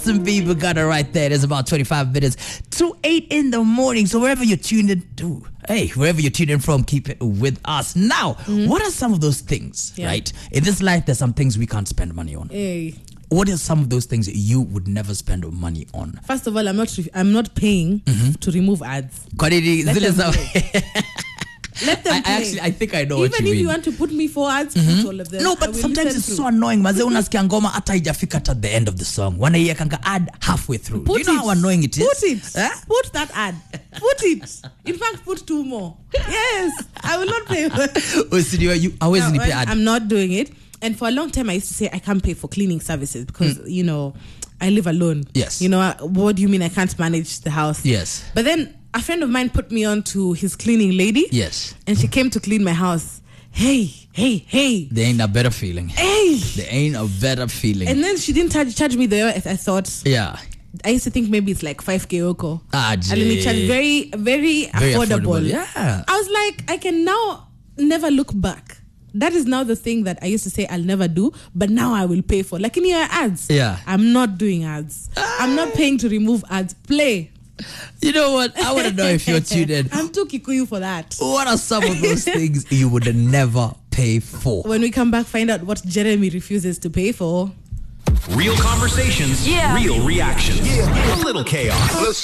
Some people got it right there. It's about 25 minutes to 8 in the morning. So wherever you're tuned in to, wherever you're tuned in from, keep it with us. Now, what are some of those things, right? In this life, there's some things we can't spend money on. What are some of those things that you would never spend money on? First of all, I'm not paying to remove ads. Let them play. I think I know what you mean. Even if you want to put me for ads, put all of them. No, but sometimes it's so annoying. Maze unasikia ngoma hata haijafika at the end of the song. Wanaiweka ad halfway through. Do you know how annoying it is? Put it. Put that ad. Put it. In fact, put 2 more. Yes. I will not pay. You always need to pay ad. I'm not doing it. And for a long time, I used to say I can't pay for cleaning services because, I live alone. Yes. What do you mean I can't manage the house? Yes. But then a friend of mine put me on to his cleaning lady. Yes. And she came to clean my house. Hey. There ain't a better feeling. There ain't a better feeling. And then she didn't charge me the way I thought. Yeah. I used to think maybe it's like 5K oko. And then he charged very, very affordable. Yeah. I was like, I can now never look back. That is now the thing that I used to say I'll never do, but now I will pay for. Like in your ads. Yeah. I'm not doing ads. I'm not paying to remove ads. Play. You know what? I want to know if you're tuned in. I'm too Kikuyu for that. What are some of those things you would never pay for? When we come back, find out what Jeremy refuses to pay for. Real conversations, real reactions, a little chaos.